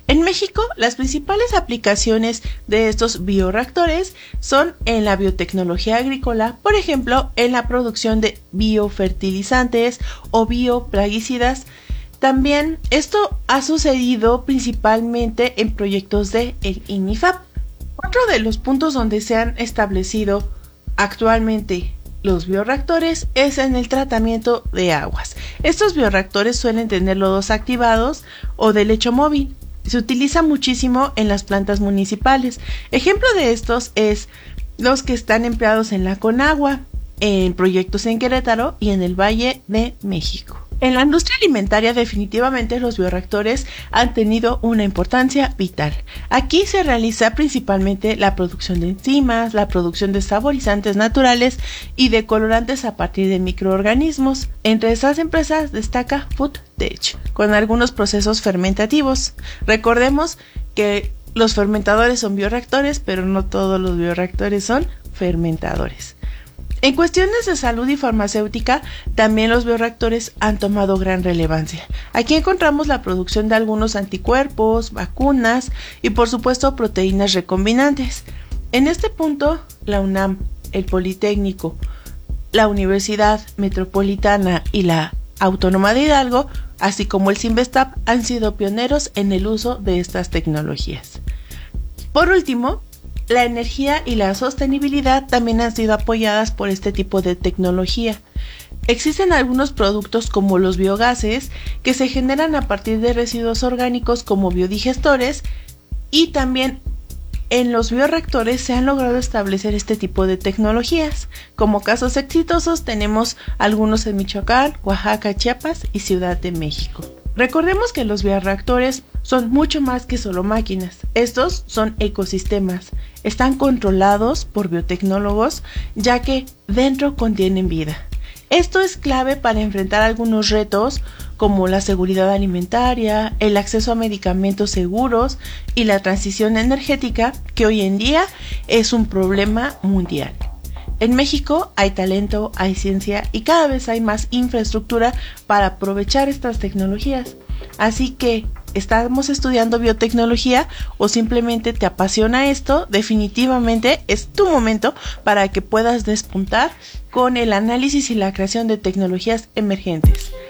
En México, las principales aplicaciones de estos bioreactores son en la biotecnología agrícola, por ejemplo, en la producción de biofertilizantes o bioplaguicidas. También esto ha sucedido principalmente en proyectos de el INIFAP. Otro de los puntos donde se han establecido actualmente los bioreactores es en el tratamiento de aguas. Estos bioreactores suelen tener lodos activados o de lecho móvil. Se utiliza muchísimo en las plantas municipales. Ejemplo de estos es los que están empleados en la Conagua, en proyectos en Querétaro y en el Valle de México. En la industria alimentaria definitivamente los bioreactores han tenido una importancia vital. Aquí se realiza principalmente la producción de enzimas, la producción de saborizantes naturales y de colorantes a partir de microorganismos. Entre estas empresas destaca FoodTech, con algunos procesos fermentativos. Recordemos que los fermentadores son bioreactores, pero no todos los bioreactores son fermentadores. En cuestiones de salud y farmacéutica, también los bioreactores han tomado gran relevancia. Aquí encontramos la producción de algunos anticuerpos, vacunas y por supuesto proteínas recombinantes. En este punto, la UNAM, el Politécnico, la Universidad Metropolitana y la Autónoma de Hidalgo, así como el CINVESTAP, han sido pioneros en el uso de estas tecnologías. Por último, la energía y la sostenibilidad también han sido apoyadas por este tipo de tecnología. Existen algunos productos como los biogases que se generan a partir de residuos orgánicos como biodigestores, y también en los bioreactores se han logrado establecer este tipo de tecnologías. Como casos exitosos tenemos algunos en Michoacán, Oaxaca, Chiapas y Ciudad de México. Recordemos que los bioreactores son mucho más que solo máquinas. Estos son ecosistemas. Están controlados por biotecnólogos, ya que dentro contienen vida. Esto es clave para enfrentar algunos retos como la seguridad alimentaria, el acceso a medicamentos seguros y la transición energética, que hoy en día es un problema mundial. En México hay talento, hay ciencia y cada vez hay más infraestructura para aprovechar estas tecnologías. Así que, ¿estamos estudiando biotecnología o simplemente te apasiona esto? Definitivamente es tu momento para que puedas despuntar con el análisis y la creación de tecnologías emergentes.